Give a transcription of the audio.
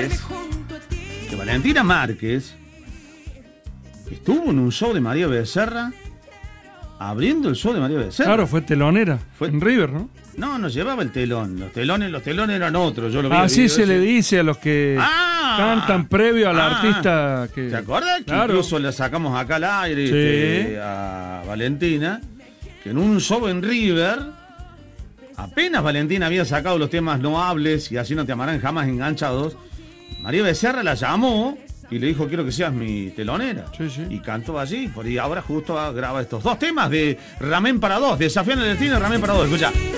es que Valentina Márquez estuvo en un show de María Becerra, abriendo el show de María Becerra. Claro, fue telonera. Fue en River, ¿no? No, no llevaba el telón. Los telones eran otros. Yo lo vi. Así se le dice a los que cantan previo al artista. Que... ¿Te acuerdas? Que Claro. incluso le sacamos acá al aire Sí. a Valentina, que en un show en River, apenas Valentina había sacado los temas No hables y Así no te amarán jamás enganchados, María Becerra la llamó y le dijo, quiero que seas mi telonera. Sí, sí. Y cantó allí. Y ahora justo graba estos dos temas de Ramen para dos, Desafiando el Destino y Ramen para dos. Escucha.